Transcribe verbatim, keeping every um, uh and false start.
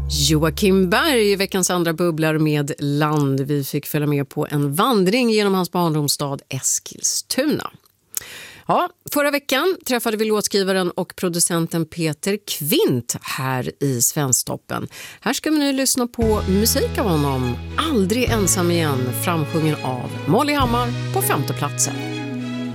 Joakim Berg, veckans andra bubblar med Land. Vi fick följa med på en vandring genom hans barndomsstad Eskilstuna. Ja, förra veckan träffade vi låtskrivaren och producenten Peter Kvint här i Svensktoppen. Här ska vi nu lyssna på musik av honom. Aldrig ensam igen, framsjungen av Molly Hammar på femte platsen.